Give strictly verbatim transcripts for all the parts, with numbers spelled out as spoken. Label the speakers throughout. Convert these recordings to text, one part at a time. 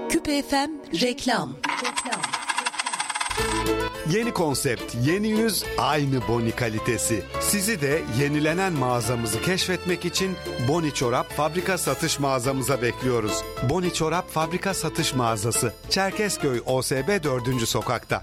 Speaker 1: Küpe F M reklam.
Speaker 2: Yeni konsept, yeni yüz, aynı Boni kalitesi. Sizi de yenilenen mağazamızı keşfetmek için Boni Çorap Fabrika Satış Mağazamıza bekliyoruz. Boni Çorap Fabrika Satış Mağazası, Çerkezköy O S B dördüncü sokakta.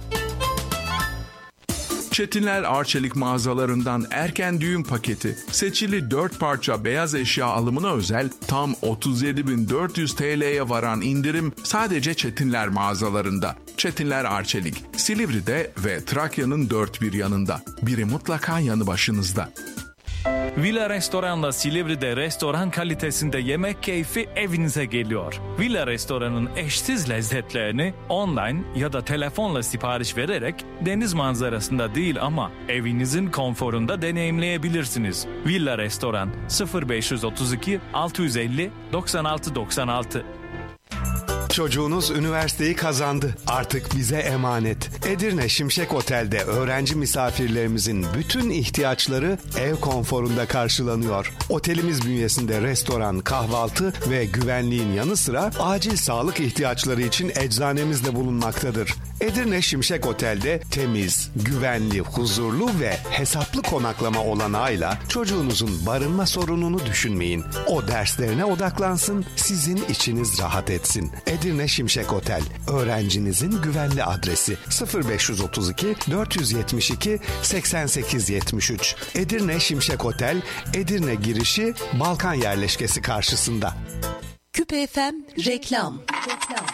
Speaker 3: Çetinler Arçelik mağazalarından erken düğün paketi. Seçili dört parça beyaz eşya alımına özel tam otuz yedi bin dört yüz T L'ye varan indirim sadece Çetinler mağazalarında. Çetinler Arçelik, Silivri'de ve Trakya'nın dört bir yanında. Biri mutlaka yanı başınızda.
Speaker 4: Villa Restoran'la Silivri'de restoran kalitesinde yemek keyfi evinize geliyor. Villa Restoran'ın eşsiz lezzetlerini online ya da telefonla sipariş vererek deniz manzarasında değil ama evinizin konforunda deneyimleyebilirsiniz. Villa Restoran sıfır beş otuz iki altı yüz elli doksan altı doksan altı.
Speaker 2: Çocuğunuz üniversiteyi kazandı. Artık bize emanet. Edirne Şimşek Otel'de öğrenci misafirlerimizin bütün ihtiyaçları ev konforunda karşılanıyor. Otelimiz bünyesinde restoran, kahvaltı ve güvenliğin yanı sıra acil sağlık ihtiyaçları için eczanemiz de bulunmaktadır. Edirne Şimşek Otel'de temiz, güvenli, huzurlu ve hesaplı konaklama olanağıyla çocuğunuzun barınma sorununu düşünmeyin. O derslerine odaklansın, sizin içiniz rahat etsin. Edirne Şimşek Otel, öğrencinizin güvenli adresi sıfır beş otuz iki dört yetmiş iki seksen sekiz yetmiş üç. Edirne Şimşek Otel, Edirne girişi Balkan yerleşkesi karşısında.
Speaker 1: Küpe F M reklam. Reklam.